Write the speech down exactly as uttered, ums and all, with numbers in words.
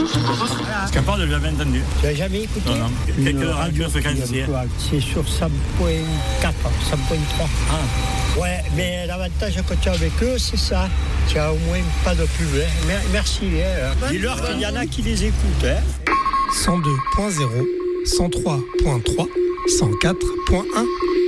Parce qu'à part, je l'ai jamais entendu. Tu l'as jamais écouté? Non, non. Quelques radios fréquenciées. C'est sur cent point quatre, cent point trois. Ah. Ouais, mais l'avantage quand tu es avec eux, c'est ça. Tu as au moins pas de pub. Hein. Merci. Hein. Dis-leur qu'il y en a qui les écoutent. Hein. cent deux point zéro, cent trois point trois, cent quatre point un.